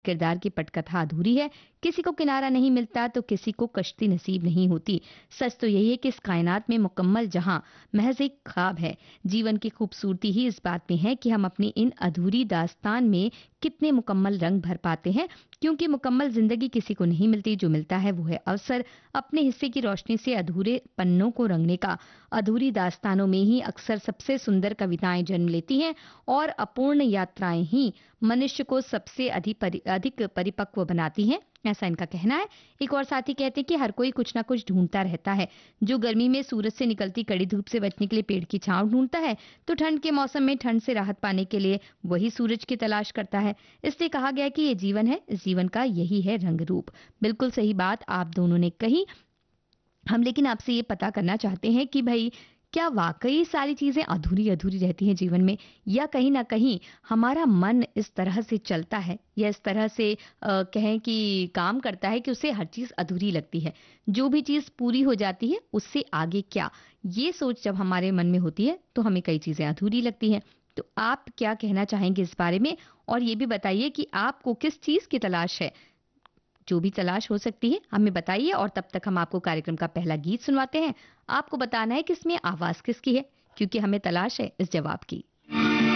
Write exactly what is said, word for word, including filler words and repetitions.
किरदार की पटकथा अधूरी है। किसी को किनारा नहीं मिलता तो किसी को कश्ती नसीब नहीं होती। सच तो यही है कि इस कायनात में मुकम्मल जहां महज एक ख्वाब है। जीवन की खूबसूरती ही इस बात में है कि हम अपनी इन अधूरी दास्तान में कितने मुकम्मल रंग भर पाते हैं, क्योंकि मुकम्मल जिंदगी किसी को नहीं मिलती। जो मिलता है वो है अवसर अपने हिस्से की रोशनी से अधूरे पन्नों को रंगने का। अधूरी दास्तानों में ही अक्सर सबसे सुंदर कविताएं जन्म लेती हैं और अपूर्ण यात्राएं ही मनुष्य को सबसे अधिक परि, अधिक परिपक्व बनाती हैं, ऐसा इनका कहना है। एक और साथी कहते हैं कि हर कोई कुछ ना कुछ ढूंढता रहता है। जो गर्मी में सूरज से निकलती कड़ी धूप से बचने के लिए पेड़ की छांव ढूंढता है, तो ठंड के मौसम में ठंड से राहत पाने के लिए वही सूरज की तलाश करता है। इसलिए कहा गया कि ये जीवन है, इस जीवन का यही है रंग रूप। बिल्कुल सही बात आप दोनों ने कही। हम लेकिन आपसे ये पता करना चाहते हैं कि भाई क्या वाकई सारी चीजें अधूरी अधूरी रहती हैं जीवन में, या कहीं ना कहीं हमारा मन इस तरह से चलता है या इस तरह से अ, कहें कि काम करता है कि उसे हर चीज अधूरी लगती है। जो भी चीज पूरी हो जाती है उससे आगे क्या, ये सोच जब हमारे मन में होती है तो हमें कई चीजें अधूरी लगती हैं। तो आप क्या कहना चाहेंगे इस बारे में, और ये भी बताइए कि आपको किस चीज की तलाश है। जो भी तलाश हो सकती है हमें बताइए, और तब तक हम आपको कार्यक्रम का पहला गीत सुनवाते हैं। आपको बताना है कि इसमें आवाज किसकी है, क्योंकि हमें तलाश है इस जवाब की।